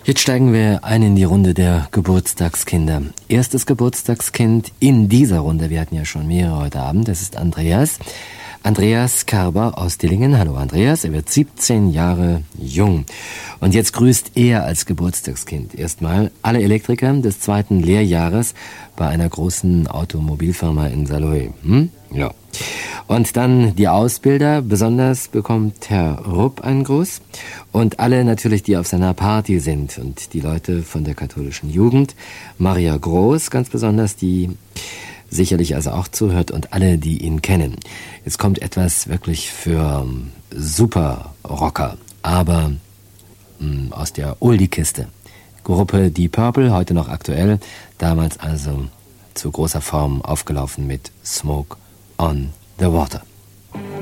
Jetzt steigen wir ein in die Runde der Geburtstagskinder. Erstes Geburtstagskind in dieser Runde, wir hatten ja schon mehrere heute Abend, das ist Andreas. Andreas Karber aus Dillingen. Hallo Andreas, er wird 17 Jahre jung. Und jetzt grüßt er als Geburtstagskind erstmal alle Elektriker des 2. Lehrjahres bei einer großen Automobilfirma in Saarlouis. Ja. Und dann die Ausbilder, besonders bekommt Herr Rupp einen Gruß. Und alle natürlich, die auf seiner Party sind. Und die Leute von der katholischen Jugend. Maria Groß ganz besonders, die sicherlich also auch zuhört, und alle, die ihn kennen. Jetzt kommt etwas wirklich für Super-Rocker, aber aus der Oldie-Kiste. Gruppe Deep Purple, heute noch aktuell, damals also zu großer Form aufgelaufen mit Smoke on the Water.